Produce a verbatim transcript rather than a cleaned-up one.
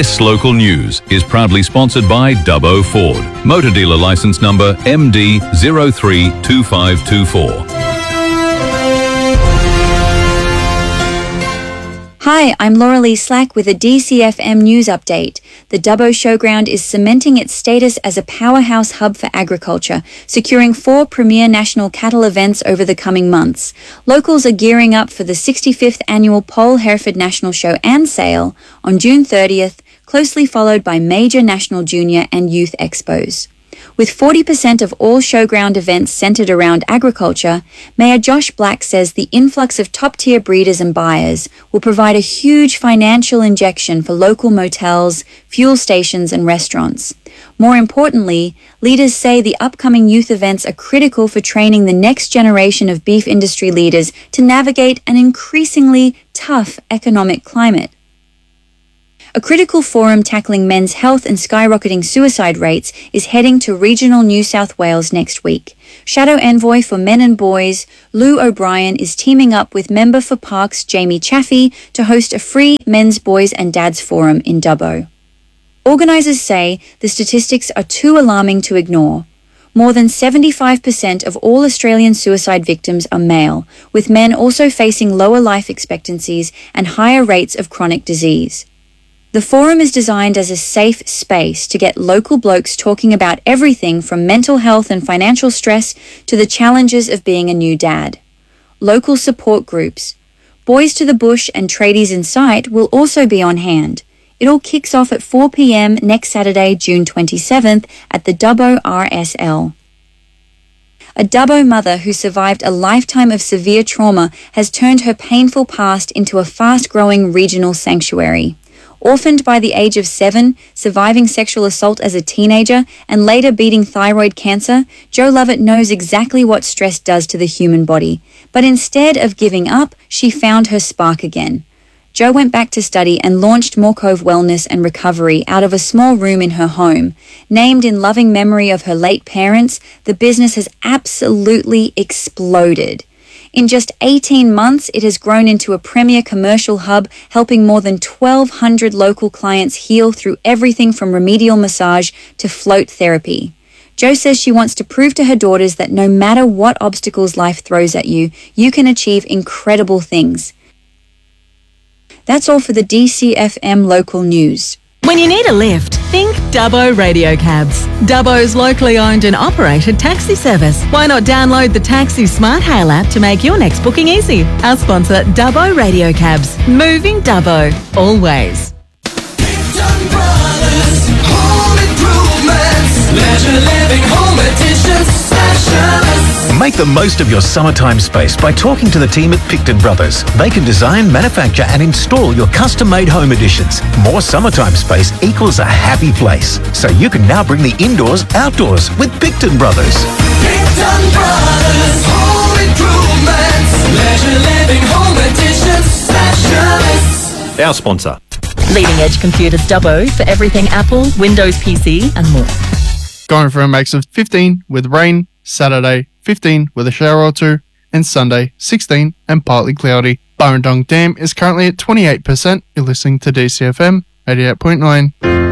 This local news is proudly sponsored by Dubbo Ford. Motor dealer license number M D zero three two five two four. Hi, I'm Laura Lee Slack with a D C F M news update. The Dubbo Showground is cementing its status as a powerhouse hub for agriculture, securing four premier national cattle events over the coming months. Locals are gearing up for the sixty-fifth annual Pole Hereford National Show and Sale on June thirtieth, closely followed by major national junior and youth expos. With forty percent of all showground events centered around agriculture, Mayor Josh Black says the influx of top-tier breeders and buyers will provide a huge financial injection for local motels, fuel stations and restaurants. More importantly, leaders say the upcoming youth events are critical for training the next generation of beef industry leaders to navigate an increasingly tough economic climate. A critical forum tackling men's health and skyrocketing suicide rates is heading to regional New South Wales next week. Shadow Envoy for Men and Boys, Lou O'Brien, is teaming up with Member for Parks Jamie Chaffee to host a free Men's, Boys and Dads forum in Dubbo. Organisers say the statistics are too alarming to ignore. More than seventy-five percent of all Australian suicide victims are male, with men also facing lower life expectancies and higher rates of chronic disease. The forum is designed as a safe space to get local blokes talking about everything from mental health and financial stress to the challenges of being a new dad. Local support groups, Boys to the Bush and Tradies in Sight will also be on hand. It all kicks off at four p.m. next Saturday, June twenty-seventh at the Dubbo R S L. A Dubbo mother who survived a lifetime of severe trauma has turned her painful past into a fast-growing regional sanctuary. Orphaned by the age of seven, surviving sexual assault as a teenager, and later beating thyroid cancer, Jo Lovett knows exactly what stress does to the human body. But instead of giving up, she found her spark again. Jo went back to study and launched Moore Cove Wellness and Recovery out of a small room in her home. Named in loving memory of her late parents, the business has absolutely exploded. In just eighteen months, it has grown into a premier commercial hub, helping more than twelve hundred local clients heal through everything from remedial massage to float therapy. Jo says she wants to prove to her daughters that no matter what obstacles life throws at you, you can achieve incredible things. That's all for the D C F M local news. When you need a lift, think Dubbo Radio Cabs. Dubbo's locally owned and operated taxi service. Why not download the Taxi Smart Hail app to make your next booking easy? Our sponsor, Dubbo Radio Cabs. Moving Dubbo, always. Picton Brothers, home improvements, leisure living, home additions, specialists. Make the most of your summertime space by talking to the team at Picton Brothers. They can design, manufacture and install your custom-made home additions. More summertime space equals a happy place. So you can now bring the indoors outdoors with Picton Brothers. Picton Brothers, home improvements, leisure living, home additions, specialists. Our sponsor. Leading Edge Computers Dubbo for everything Apple, Windows P C and more. Going for a max of fifteen with rain, Saturday fifteen with a shower or two, and Sunday sixteen and partly cloudy. Burrendong Dam is currently at twenty-eight percent. You're listening to D C F M eighty-eight point nine.